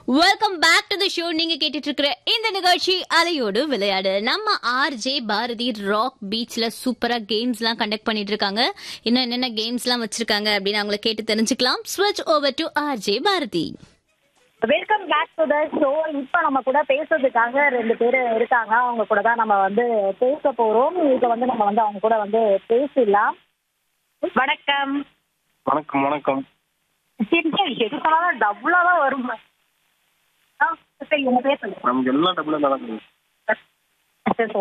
Welcome back to the show. நீங்க கேட்டுட்டு இருக்கிற இந்த நிகழ்ச்சி அலையோடு விளையாடு. நம்ம ஆர்ஜே பாரதி ராக் பீச்ல சூப்பரா கேம்ஸ் எல்லாம் கண்டக்ட் பண்ணிட்டு இருக்காங்க. இன்னும் என்னென்ன கேம்ஸ் எல்லாம் வச்சிருக்காங்க அப்படின்னு அவங்கள கேட்டு தெரிஞ்சுக்கலாம். ஸ்விட்ச் over to RJ Bharathi. Welcome back to the show. இப்போ நம்ம கூட பேசுறதுக்காக 2 பேர் இருக்காங்க. அவங்க கூட தான் நம்ம பேச போறோம். இப்போ நம்ம அவங்க கூட பேசலாம். வணக்கம். வணக்கம் வணக்கம். எது சொன்னாலும் டபுளா தான் வரும். சரி, உங்க பேர் சொல்லுங்க. நமக்கு எல்லாம் டபுளா நடக்குது.